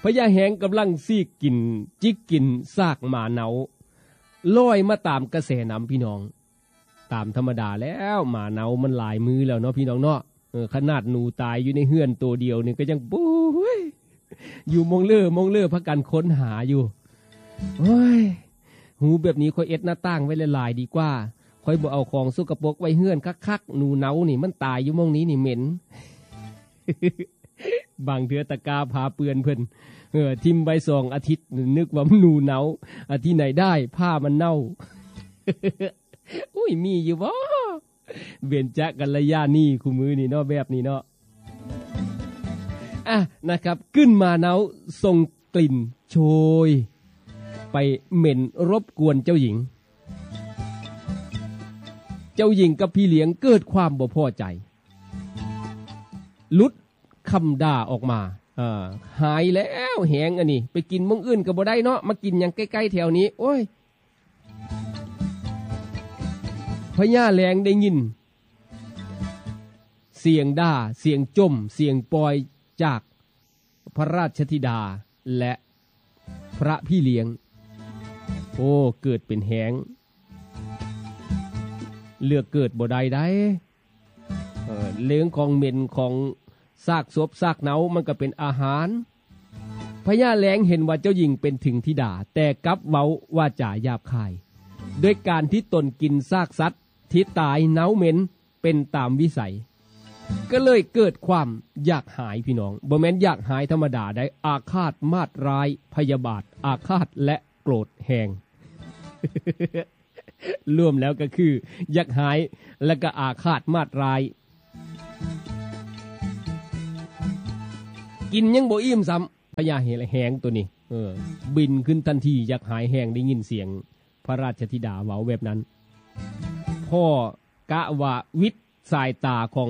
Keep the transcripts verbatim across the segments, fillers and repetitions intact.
พญาแหงกำลังซีกกินจิกกินซากหมาเนาลอยมาตามกระแสน้ำพี่น้องตามธรรมดาแล้วหมาเนามันหลายมือแล้วเนาะพี่น้องเนาะเออขนาดหนูตายอยู่ในเฮือนตัวเดียวนี่ก็ยังปู้ยอยู่มองเล่อมองเล่อพักกันค้นหาอยู่โอ้ยหูแบบนี้ค่อยเอ็ดหน้าต่างไว้หลายๆดีกว่าค่อยบ่เอาของสกปรกไว้เฮือนคักๆหนูเนานี่มันตายอยู่มองนี้นี่เหม็น บางเทื่อตะกาพาเปื้อนเพิ่นเออทิมใบสองอาทิตย์นึกว่าหนูเนาอาทิตย์ไหนได้ผ้ามันเน่า อุ้ยมีอยู่บ่เบญจกัลยาณีคู่มือนี่เนาะแบบนี้เนาะอ่ะนะครับขึ้นมาเนาส่งกลิ่นโชยไปเหม็นรบกวนเจ้าหญิงเจ้าหญิงกับพี่เลี้ยงเกิดความบ่พอใจลุดคำด่าออกมาอ่าหายแล้วแหงอันนี้ไปกินมื้ออื่นก็บ่ได้เนาะมากินหยังใกล้ๆแถวนี้โอ้ยพญาแลงได้ยินเสียงด่าเสียงจมเสียงปล่อยจากพระราชธิดาและพระพี่เลี้ยงโอ้เกิดเป็นแหงเลือกเกิดบ่ได้ได้เออเลี้ยงของเหม็นของซากศพซากเนามันก็เป็นอาหารพญาแลงเห็นว่าเจ้าหญิงเป็นถึงธิดาแต่กลับเว้าว่าจ่าหยาบคายด้วยการที่ตนกินซากสัตว์ที่ตายเน่าเหม็นเป็นตามวิสัยก็เลยเกิดความอยากหายพี่น้องบ่แม่นอยากหายธรรมดาได้อาฆาตมาตร้ายพยาบาทอาฆาตและโกรธแหง รวมแล้วก็คืออยากหายและก็อาฆาตมาตร้ายกินยังบ่อิ่มซ้ำพญาแหงตัวนี้เออบินขึ้นทันทีอยากหายแหงได้ยินเสียงพระราชธิดาเว้าแบบนั้นพ่อกะว่าวิทย์สายตาของ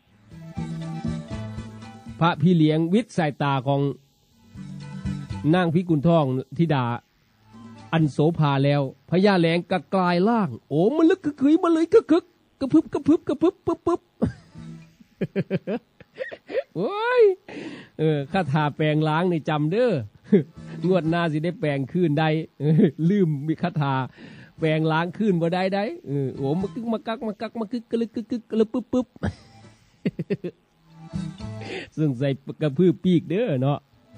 พระพี่เลี้ยงวิทย์สายตาของนางพิกุลทองธิดาอันโสภาแล้วพญาแลงก็กลายร่างโอ้มันลึกกึกๆมาเลยกึกกึกกระพึบกระพึบกระพึบปึ๊บปึ๊บโอ้ยเออคาถาแปลงล้างนี่จำเด้องวดหน้าสิได้แปลงคืนได้ลืมมีคาถาแปลงล้างคืนบ่ได้ได้เออโอ้มากึกมากักมากักมากึกกะลึกกึกกึกกะลึปึ๊บปึ๊บซึ่งใส่กระพือปีกเด้อเนาะ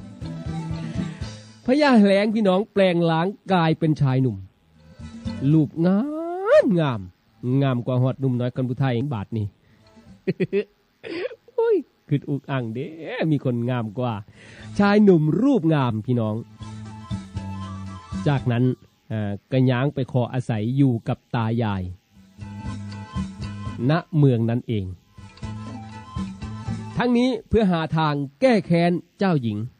พญาแลงพี่น้องแปลงล้างกายเป็นชายหนุ่มรูปงามงามงามกว่าฮอดหนุ่มน้อยคนผู้ไทยบาทนี่โอ้ยคืออุกอังเด้มีคนงามกว่าชายหนุ่มรูปงามพี่น้องจากนั้นก็ย้างไปขออาศัยอยู่กับตายายณเมืองนั้นเองทั้งนี้เพื่อหาทางแก้แค้นเจ้าหญิง